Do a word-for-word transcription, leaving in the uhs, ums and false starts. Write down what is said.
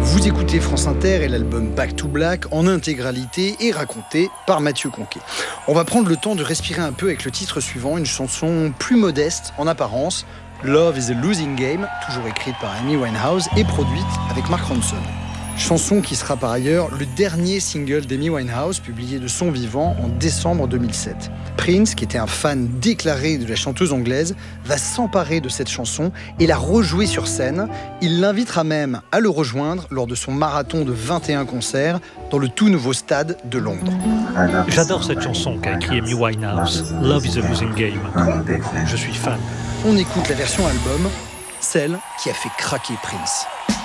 Vous écoutez France Inter et l'album Back to Black en intégralité et raconté par Mathieu Conquet. On va prendre le temps de respirer un peu avec le titre suivant, une chanson plus modeste en apparence, Love is a Losing Game, toujours écrite par Amy Winehouse et produite avec Mark Ronson. Chanson qui sera par ailleurs le dernier single d'Amy Winehouse publié de son vivant en décembre deux mille sept. Prince, qui était un fan déclaré de la chanteuse anglaise, va s'emparer de cette chanson et la rejouer sur scène. Il l'invitera même à le rejoindre lors de son marathon de vingt et un concerts dans le tout nouveau stade de Londres. J'adore cette chanson qu'a écrit Amy Winehouse, Love is a Losing Game. Je suis fan. On écoute la version album, celle qui a fait craquer Prince.